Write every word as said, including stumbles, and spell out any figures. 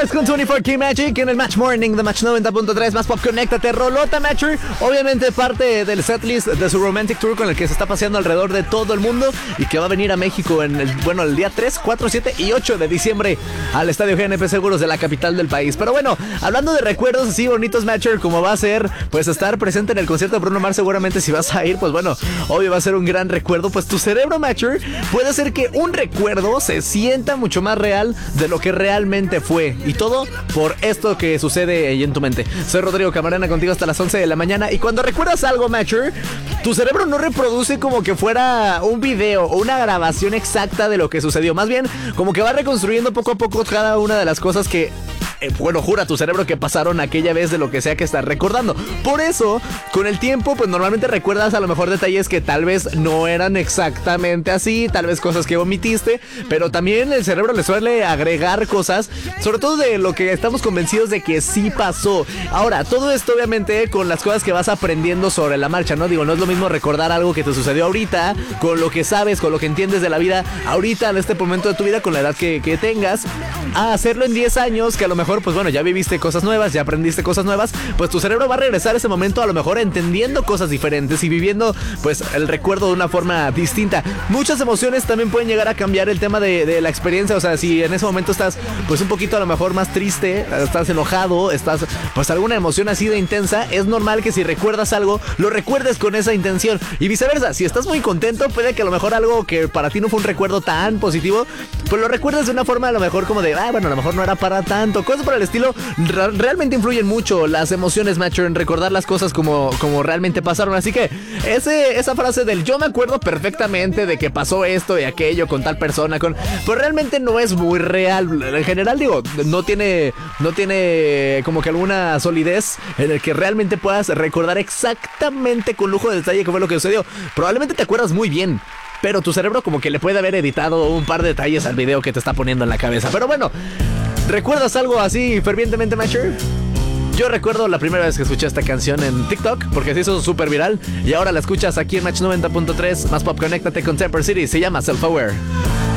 Stars con veinticuatro K Magic en el Match Morning de Match noventa punto tres. Más pop, conéctate, rolota Matcher. Obviamente parte del setlist de su Romantic Tour con el que se está paseando alrededor de todo el mundo y que va a venir a México en el, bueno, el día tres, cuatro, siete y ocho de diciembre al Estadio G N P Seguros de la capital del país. Pero bueno, hablando de recuerdos así bonitos, Matcher, como va a ser pues estar presente en el concierto de Bruno Mars, seguramente si vas a ir, pues bueno, obvio va a ser un gran recuerdo. Pues tu cerebro, Matcher, puede hacer que un recuerdo se sienta mucho más real de lo que realmente fue. Y todo por esto que sucede ahí en tu mente. Soy Rodrigo Camarena, contigo hasta las once de la mañana. Y cuando recuerdas algo, Matcher, tu cerebro no reproduce como que fuera un video o una grabación exacta de lo que sucedió. Más bien, como que va reconstruyendo poco a poco cada una de las cosas que... Eh, bueno, jura tu cerebro que pasaron aquella vez de lo que sea que estás recordando. Por eso, con el tiempo, pues normalmente recuerdas a lo mejor detalles que tal vez no eran exactamente así, tal vez cosas que omitiste, pero también el cerebro le suele agregar cosas, sobre todo de lo que estamos convencidos de que sí pasó. Ahora, todo esto obviamente con las cosas que vas aprendiendo sobre la marcha, ¿no? Digo, no es lo mismo recordar algo que te sucedió ahorita, con lo que sabes, con lo que entiendes de la vida ahorita, en este momento de tu vida, con la edad que, que tengas, a hacerlo en diez años, que a lo mejor pues bueno, ya viviste cosas nuevas, ya aprendiste cosas nuevas, pues tu cerebro va a regresar a ese momento a lo mejor entendiendo cosas diferentes y viviendo pues el recuerdo de una forma distinta. Muchas emociones también pueden llegar a cambiar el tema de, de la experiencia. O sea, si en ese momento estás pues un poquito a lo mejor más triste, estás enojado, estás pues alguna emoción así de intensa, es normal que si recuerdas algo, lo recuerdes con esa intención y viceversa. Si estás muy contento, puede que a lo mejor algo que para ti no fue un recuerdo tan positivo, pues lo recuerdes de una forma a lo mejor como de, ah, bueno, a lo mejor no era para tanto, cosas por el estilo. Re- realmente influyen mucho las emociones, Matcher, en recordar las cosas como, como realmente pasaron. Así que ese, esa frase del yo me acuerdo perfectamente de que pasó esto y aquello con tal persona, con, pues realmente no es muy real. En general, digo, no tiene, no tiene como que alguna solidez en el que realmente puedas recordar exactamente con lujo de detalle qué fue lo que sucedió. Probablemente te acuerdas muy bien, pero tu cerebro como que le puede haber editado un par de detalles al video que te está poniendo en la cabeza. Pero bueno, ¿recuerdas algo así fervientemente, Matcher? Yo recuerdo la primera vez que escuché esta canción en TikTok, porque se hizo súper viral, y ahora la escuchas aquí en Match noventa punto tres. Más pop, conéctate con Temper City, se llama Self Aware.